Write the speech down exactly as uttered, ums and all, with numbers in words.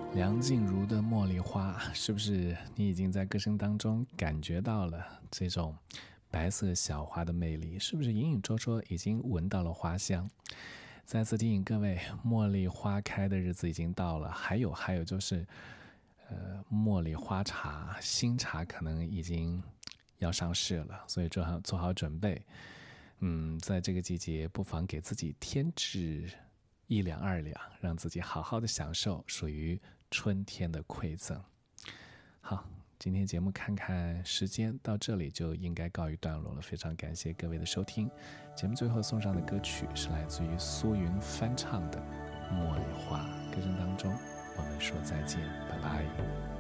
梁静茹的《茉莉花》，是不是你已经在歌声当中感觉到了这种白色小花的魅力？是不是隐隐绰绰已经闻到了花香？再次提醒各位，茉莉花开的日子已经到了，还有还有就是，呃，茉莉花茶新茶可能已经要上市了，所以做好做好准备。嗯，在这个季节，不妨给自己添置一两二两，让自己好好的享受属于春天的馈赠。好，今天节目看看时间到这里就应该告一段落了，非常感谢各位的收听。节目最后送上的歌曲是来自于苏云翻唱的《茉莉花》，歌声当中我们说再见，拜拜。